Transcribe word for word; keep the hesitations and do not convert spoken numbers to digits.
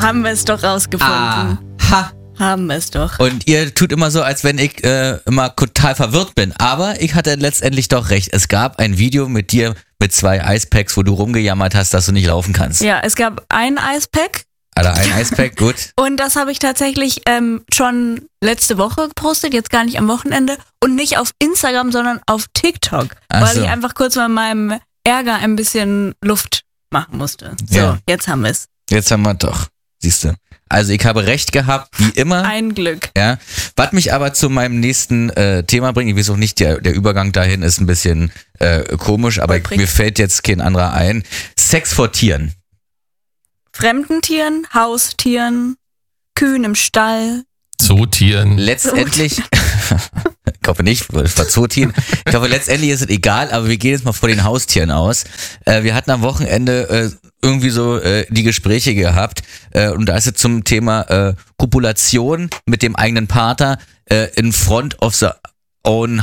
haben wir es doch rausgefunden. Aha. Haben wir es doch. Und ihr tut immer so, als wenn ich äh, immer total verwirrt bin. Aber ich hatte letztendlich doch recht. Es gab ein Video mit dir mit zwei Eispacks, wo du rumgejammert hast, dass du nicht laufen kannst. Ja, es gab ein Eispack. Alter, ein Eispack, gut. Und das habe ich tatsächlich ähm, schon letzte Woche gepostet, jetzt gar nicht am Wochenende. Und nicht auf Instagram, sondern auf TikTok. Ach weil so. ich einfach kurz mal meinem Ärger ein bisschen Luft machen musste. So, Ja. jetzt haben wir es. Jetzt haben wir doch. Siehst du. Also ich habe recht gehabt, wie immer. Ein Glück. Ja, was mich aber zu meinem nächsten äh, Thema bringt, ich weiß auch nicht, der, der Übergang dahin ist ein bisschen äh, komisch, aber Holprig. mir fällt jetzt kein anderer ein. Sex vor Tieren. Fremden Tieren, Haustieren, Kühen im Stall. Zootieren. Letztendlich, ich hoffe nicht, vor Zootieren. Ich hoffe, letztendlich ist es egal, aber wir gehen jetzt mal von den Haustieren aus. Äh, wir hatten am Wochenende äh, irgendwie so äh, die Gespräche gehabt äh, und da ist es zum Thema äh, Kopulation mit dem eigenen Partner äh, in front of the own